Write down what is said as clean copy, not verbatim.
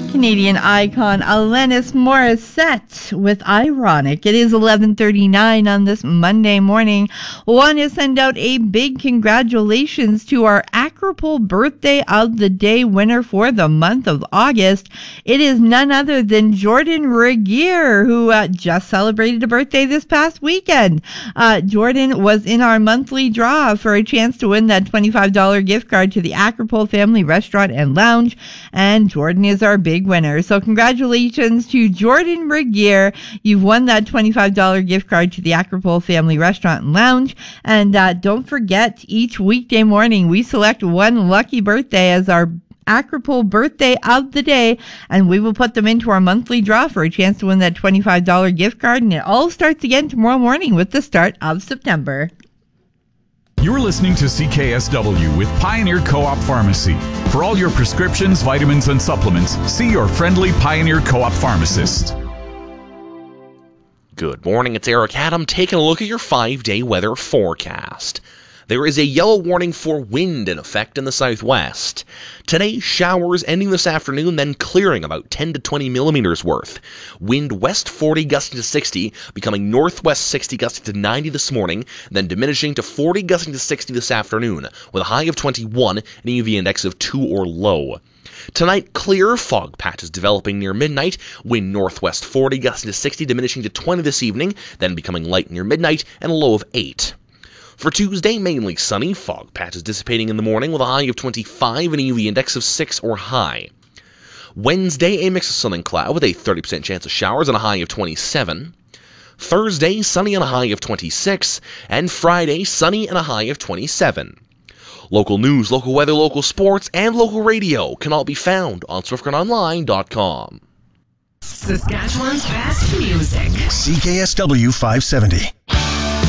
Canadian icon Alanis Morissette with Ironic. It is 11:39 on this Monday morning. Want to send out a big congratulations to our Acropole birthday of the day winner for the month of August. It is none other than Jordan Regier, who just celebrated a birthday this past weekend. Jordan was in our monthly draw for a chance to win that $25 gift card to the Acropole Family Restaurant and Lounge, and Jordan is our big winner. So congratulations to Jordan Regier. You've won that $25 gift card to the Acropole Family Restaurant and Lounge. And don't forget, each weekday morning we select one lucky birthday as our Acropole birthday of the day, and we will put them into our monthly draw for a chance to win that $25 gift card. And it all starts again tomorrow morning with the start of September. You're listening to CKSW with Pioneer Co-op Pharmacy. For all your prescriptions, vitamins, and supplements, see your friendly Pioneer Co-op pharmacist. Good morning, it's Eric Adam taking a look at your 5-day weather forecast. There is a yellow warning for wind in effect in the southwest. Today, showers ending this afternoon, then clearing about 10 to 20 millimeters worth. Wind west 40 gusting to 60, becoming northwest 60 gusting to 90 this morning, then diminishing to 40 gusting to 60 this afternoon, with a high of 21 and an UV index of 2 or low. Tonight, clear fog patches developing near midnight, wind northwest 40 gusting to 60, diminishing to 20 this evening, then becoming light near midnight and a low of 8. For Tuesday, mainly sunny, fog patches dissipating in the morning with a high of 25 and a UV index of 6 or high. Wednesday, a mix of sun and cloud with a 30% chance of showers and a high of 27. Thursday, sunny and a high of 26. And Friday, sunny and a high of 27. Local news, local weather, local sports, and local radio can all be found on SwiftGreenOnline.com. Saskatchewan's best music. CKSW 570.